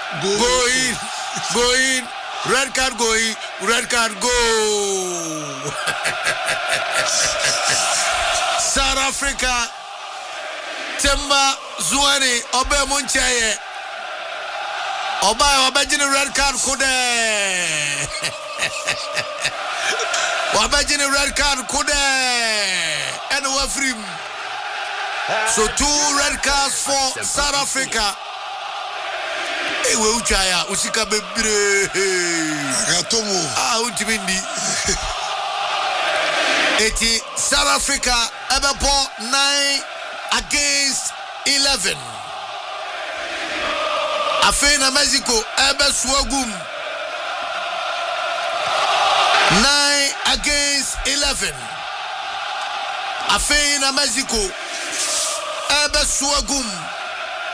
Go in. Go in. Red card go in. Red card go. South Africa. Temba Zwane Obe Munchaye. Oba Obajini red card kude. Obajini red card kude. And Wafrim. So 2 red cards for South Africa. Ewe uchaya usika bebire. Gatomo. Utimindi. Eti South Africa Ebepo 9 against 11. Afena Mexico Ebe Swagum 9 against 11. Afena Mexico Ebe Swagum